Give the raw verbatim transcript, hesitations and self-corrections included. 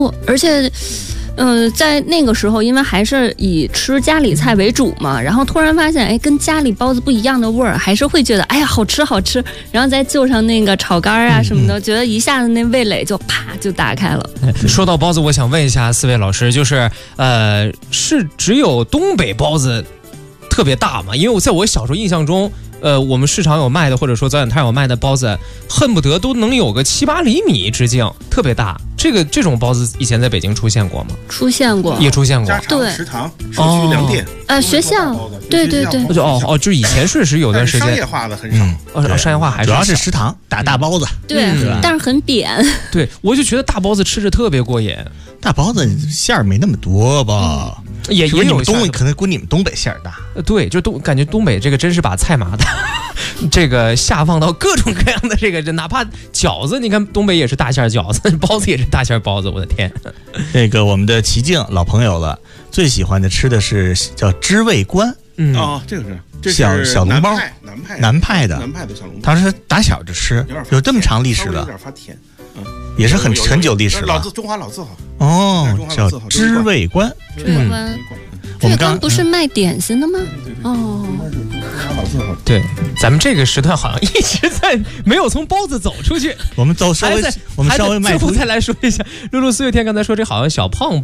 而且。嗯、呃，在那个时候，因为还是以吃家里菜为主嘛，然后突然发现，哎，跟家里包子不一样的味儿，还是会觉得，哎呀，好吃好吃。然后再就上那个炒肝啊什么的，嗯、觉得一下子那味蕾就啪就打开了。 说到包子，我想问一下四位老师，就是呃，是只有东北包子特别大吗？因为我在我小时候印象中。呃，我们市场有卖的，或者说早点摊有卖的包子，恨不得都能有个七八厘米直径，特别大。这个这种包子以前在北京出现过吗？ 出现过， 也出现过。 对， 食堂、社区粮店， 呃，学校，对对对， 就哦哦，就以前确实有段时间商业化的很少， 呃，商业化还是主要是食堂打大包子， 对，但是很扁。 对，我就觉得大包子吃着特别过瘾。 大包子馅儿没那么多吧？ 也也有东北，可能估你们东北馅儿大。 对，就东感觉东北这个真是把菜码的这个下放到各种各样的这个，哪怕饺子，你看东北也是大馅饺子，包子也是大馅包子，我的天！ 这个我们的齐静老朋友了，最喜欢的吃的是叫知味观。 嗯哦，这个是这小小笼包， 南派南派的南派的小笼包， 他是打小就吃，有这么长历史了， 有点发甜，嗯， 也是很很久历史了。 老字中华老字号哦，叫知味观。 知味观， 我们刚不是卖点心的吗？哦， 对，咱们这个时段好像一直在没有从包子走出去， 我们走稍微我们稍微迈出。 再来说一下，露露四月天刚才说这好像小胖。